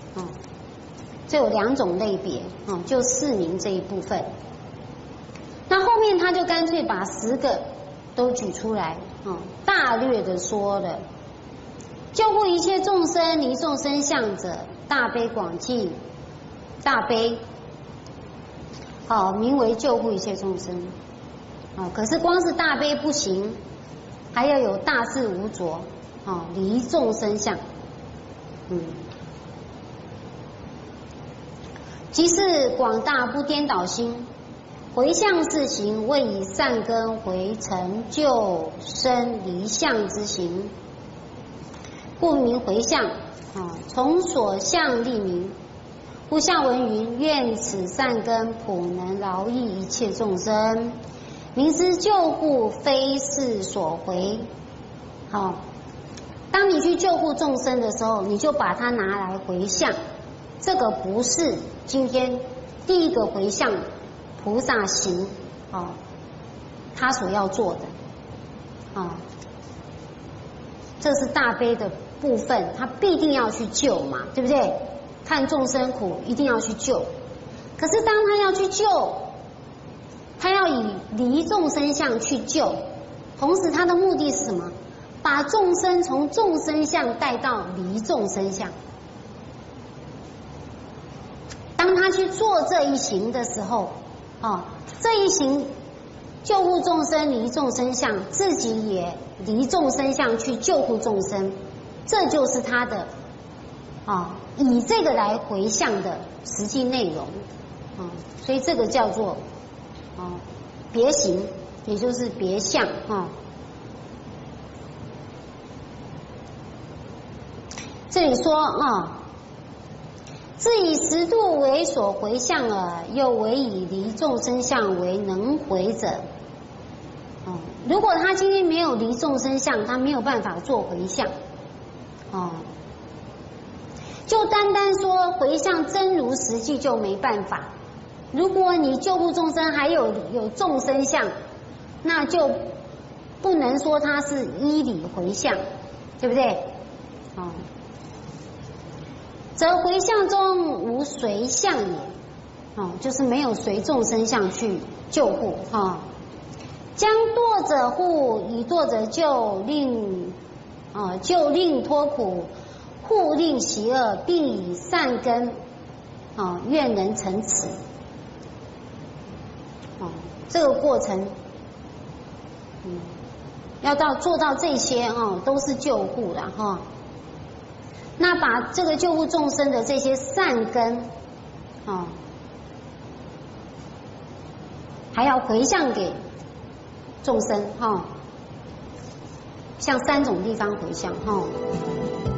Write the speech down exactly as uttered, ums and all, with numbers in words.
哦，这有两种类别，哦，就四名这一部分。那后面他就干脆把十个都举出来，哦，大略的说了，救护一切众生，离众生相者，大悲广尽，大悲，好，名为救护一切众生。哦，可是光是大悲不行，还要有大智无着，哦，离众生相，嗯，即是广大不颠倒心，回向是行，为以善根回成就生离相之行，故名回向。啊，从所向立名。故下文云：愿此善根普能饶益一切众生。明知救护非是所回。好，当你去救护众生的时候，你就把它拿来回向。这个不是今天第一个回向菩萨行，啊，他所要做的，啊，这是大悲的部分，他必定要去救嘛，对不对？看众生苦，一定要去救。可是当他要去救，他要以离众生相去救，同时他的目的是什么？把众生从众生相带到离众生相。当他去做这一行的时候，哦，这一行救护众生离众生相，自己也离众生相去救护众生，这就是他的啊，以这个来回向的实际内容啊，所以这个叫做啊别行，也就是别相啊。这里说啊。自以十度为所回向耳，又唯以离众生相为能回者。哦，如果他今天没有离众生相，他没有办法做回向。哦，就单单说回向真如实际就没办法。如果你救护众生还有有众生相，那就不能说他是依理回向，对不对？哦。则回向中无随相也，哦，就是没有随众生相去救护哈、哦。将堕者护，以堕者救，令啊、哦、救令脱苦，护令习恶，并以善根啊、哦、愿能成此。哦，这个过程，嗯，要到做到这些哦，都是救护了哈。哦，那把这个救护众生的这些善根，啊、哦，还要回向给众生哈、哦，向三种地方回向哈。哦